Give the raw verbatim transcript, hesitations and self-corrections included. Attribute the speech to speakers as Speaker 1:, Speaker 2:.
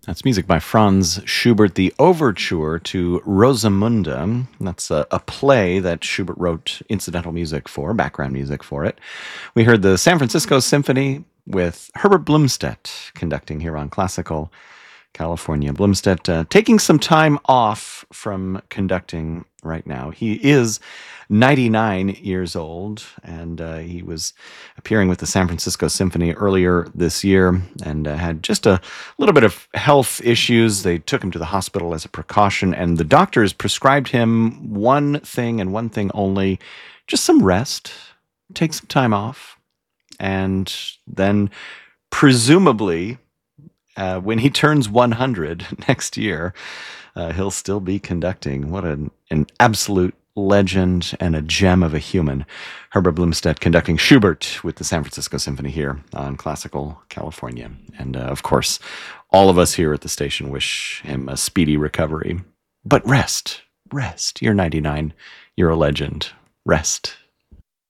Speaker 1: That's music by Franz Schubert, the overture to Rosamunde. That's a, a play that Schubert wrote incidental music for, background music for it. We heard the San Francisco Symphony with Herbert Blumstedt conducting here on Classical California. Blumstedt uh, taking some time off from conducting right now. He is ninety-nine years old, and uh, he was appearing with the San Francisco Symphony earlier this year and uh, had just a little bit of health issues. They took him to the hospital as a precaution, and the doctors prescribed him one thing and one thing only, just some rest, take some time off, and then presumably Uh, when he turns one hundred next year, uh, he'll still be conducting. What an, an absolute legend and a gem of a human. Herbert Blumstedt conducting Schubert with the San Francisco Symphony here on Classical California. And uh, of course, all of us here at the station wish him a speedy recovery. But rest, rest. You're ninety-nine. You're a legend. Rest.